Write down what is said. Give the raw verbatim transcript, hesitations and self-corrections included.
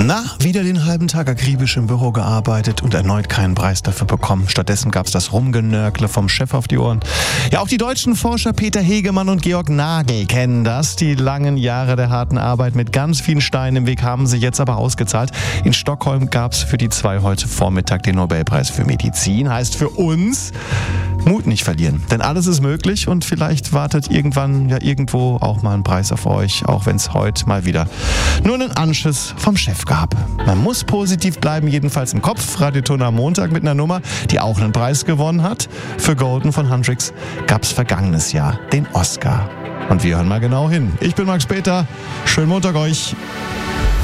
Na, wieder den halben Tag akribisch im Büro gearbeitet und erneut keinen Preis dafür bekommen. Stattdessen gab's das Rumgenörgle vom Chef auf die Ohren. Ja, auch die deutschen Forscher Peter Hegemann und Georg Nagel kennen das. Die langen Jahre der harten Arbeit mit ganz vielen Steinen im Weg haben sie jetzt aber ausgezahlt. In Stockholm gab's für die zwei heute Vormittag den Nobelpreis für Medizin. Heißt für uns, Mut nicht verlieren. Denn alles ist möglich und vielleicht wartet irgendwann ja irgendwo auch mal ein Preis auf euch, auch wenn es heute mal wieder nur einen Anschiss vom Chef gab. Man muss positiv bleiben, jedenfalls im Kopf. Radioton am Montag mit einer Nummer, die auch einen Preis gewonnen hat. Für Golden von Hendrix gab es vergangenes Jahr den Oscar. Und wir hören mal genau hin. Ich bin Max Peter. Schönen Montag euch.